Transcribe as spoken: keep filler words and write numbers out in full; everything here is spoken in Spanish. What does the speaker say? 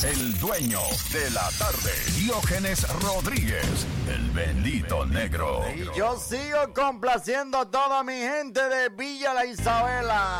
el dueño de la tarde, Diógenes Rodríguez, el bendito negro. Y yo sigo complaciendo a toda mi gente de Villa La Isabela.